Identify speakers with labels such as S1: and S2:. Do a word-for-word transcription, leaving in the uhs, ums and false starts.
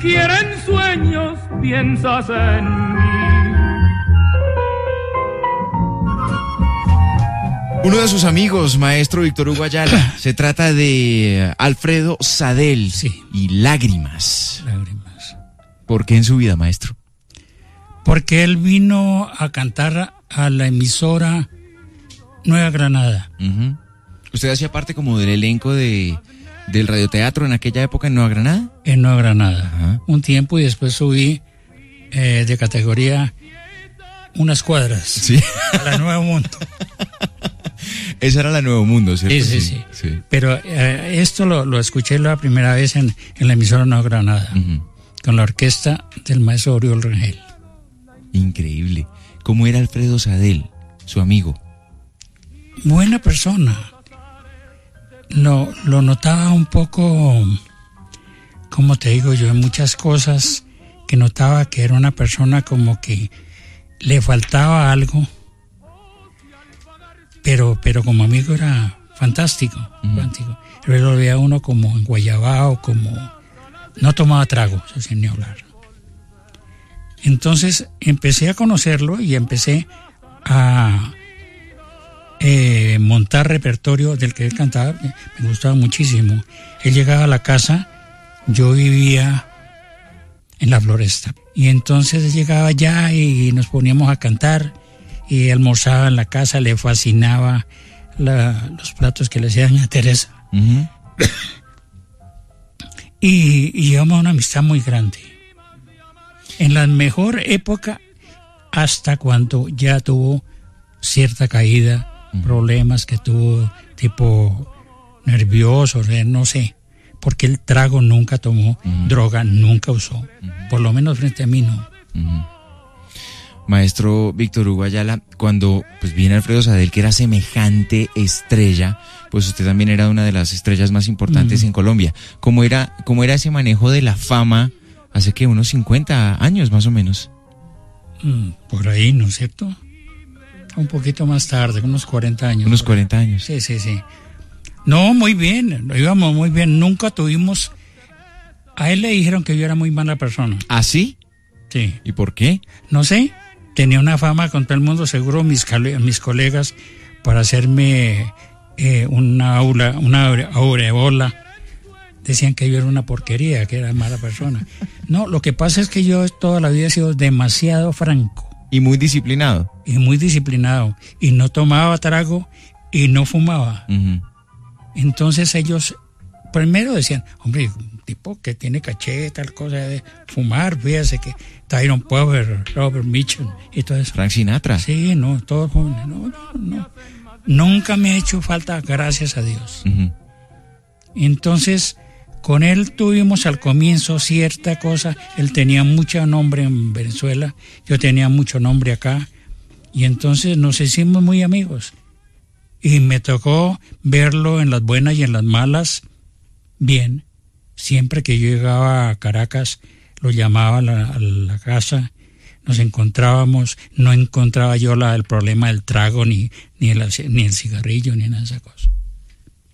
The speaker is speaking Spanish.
S1: Quiera en sueños piensas en mí.
S2: Uno de sus amigos, maestro Víctor Hugo Ayala, se trata de Alfredo Sadel.
S3: Sí.
S2: Y Lágrimas.
S3: Lágrimas.
S2: ¿Por qué en su vida, maestro?
S3: Porque él vino a cantar a la emisora Nueva Granada.
S2: Uh-huh. ¿Usted hacía parte como del elenco de del radioteatro en aquella época en Nueva Granada?
S3: En Nueva Granada.
S2: Ajá.
S3: Un tiempo y después subí eh, de categoría unas cuadras.
S2: Sí.
S3: A la Nuevo Mundo.
S2: Esa era la Nuevo Mundo, ¿cierto?
S3: Sí, sí, sí.
S2: sí.
S3: Pero eh, esto lo, lo escuché la primera vez en, en la emisora Nueva Granada, uh-huh. con la orquesta del maestro Oriol Rangel.
S2: Increíble. ¿Cómo era Alfredo Sadel, su amigo?
S3: Buena persona. Lo, lo notaba un poco, como te digo yo, en muchas cosas que notaba que era una persona como que le faltaba algo, pero, pero como amigo era fantástico, uh-huh. fantástico. Pero lo veía uno como en Guayabao, como no tomaba trago, sin ni hablar. Entonces empecé a conocerlo y empecé a eh, montar repertorio del que él cantaba. Me gustaba muchísimo. Él llegaba a la casa, yo vivía en la Floresta, y entonces él llegaba allá y nos poníamos a cantar y almorzaba en la casa. Le fascinaba la, los platos que le hacían a Teresa. Uh-huh. y, y llevamos una amistad muy grande. En la mejor época, hasta cuando ya tuvo cierta caída, uh-huh. problemas que tuvo, tipo nervioso, no sé, porque el trago nunca tomó, uh-huh. droga nunca usó, uh-huh. por lo menos frente a mí no.
S2: Uh-huh. Maestro Víctor Hugo Ayala, cuando pues viene Alfredo Sadel, que era semejante estrella, pues usted también era una de las estrellas más importantes uh-huh. en Colombia. ¿Cómo era, cómo era ese manejo de la fama? Hace que unos cincuenta años más o menos.
S3: Mm, por ahí, ¿no es cierto? Un poquito más tarde, unos cuarenta años.
S2: Unos cuarenta años.
S3: Sí, sí, sí. No, muy bien, lo íbamos muy bien. Nunca tuvimos... A él le dijeron que yo era muy mala persona.
S2: ¿Ah, sí?
S3: Sí.
S2: ¿Y por qué?
S3: No sé, tenía una fama con todo el mundo, seguro mis, mis colegas, para hacerme eh, una aula, una aureola. Decían que yo era una porquería, que era mala persona. No, lo que pasa es que yo toda la vida he sido demasiado franco.
S2: Y muy disciplinado.
S3: Y muy disciplinado. Y no tomaba trago y no fumaba. Uh-huh. Entonces ellos primero decían, hombre, un tipo que tiene caché, tal cosa de fumar, fíjese que Tyrone Power, Robert Mitchum y todo eso.
S2: Frank Sinatra.
S3: Sí, no, todos jóvenes. No, no, no. Nunca me ha hecho falta, gracias a Dios. Uh-huh. Entonces... Con él tuvimos al comienzo cierta cosa. Él tenía mucho nombre en Venezuela, yo tenía mucho nombre acá, y entonces nos hicimos muy amigos. Y me tocó verlo en las buenas y en las malas, bien. Siempre que yo llegaba a Caracas, lo llamaba a la, a la casa, nos encontrábamos, no encontraba yo la, el problema del trago, ni, ni, el, ni el cigarrillo, ni nada de esa cosa.